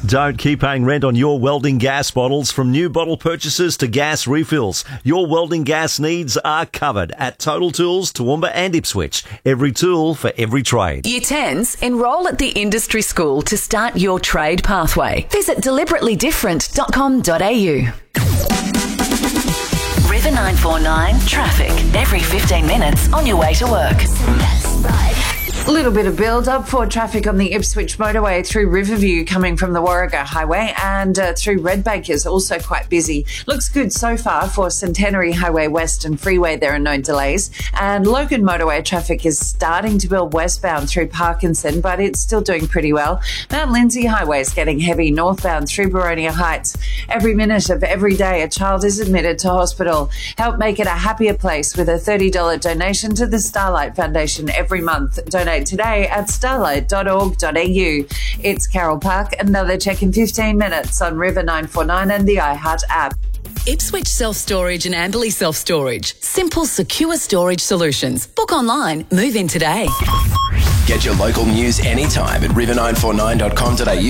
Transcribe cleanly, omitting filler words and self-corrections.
Don't keep paying rent on your welding gas bottles. From new bottle purchases to gas refills, your welding gas needs are covered at Total Tools, Toowoomba and Ipswich. Every tool for every trade. Year 10s, enrol at the industry school to start your trade pathway. Visit deliberatelydifferent.com.au. River 949 traffic every 15 minutes on your way to work. A little bit of build-up for traffic on the Ipswich motorway through Riverview coming from the Warrego Highway and through Redbank is also quite busy. Looks good so far for Centenary Highway West and Freeway. There are no delays. And Logan motorway traffic is starting to build westbound through Parkinson, but it's still doing pretty well. Mount Lindsay Highway is getting heavy northbound through Boronia Heights. Every minute of every day, a child is admitted to hospital. Help make it a happier place with a $30 donation to the Starlight Foundation every month. Donate today at starlight.org.au. It's Carol Park. Another check in 15 minutes on River 949 and the iHeart app. Ipswich Self-Storage and Amberley Self-Storage. Simple, secure storage solutions. Book online. Move in today. Get your local news anytime at river949.com.au.